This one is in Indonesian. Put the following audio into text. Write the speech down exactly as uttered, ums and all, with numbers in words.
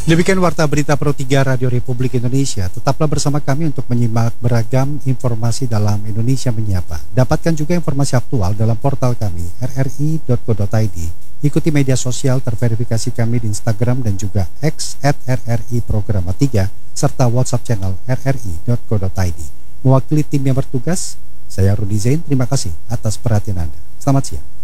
Demikian Warta Berita Pro tiga Radio Republik Indonesia. Tetaplah bersama kami untuk menyimak beragam informasi dalam Indonesia Menyapa. Dapatkan juga informasi aktual dalam portal kami r r i dot co dot i d. Ikuti media sosial terverifikasi kami di Instagram dan juga X at r r i programa tiga serta WhatsApp channel r r i dot co dot i d. Mewakili tim yang bertugas, saya Rudi Zain. Terima kasih atas perhatian Anda. Selamat siang.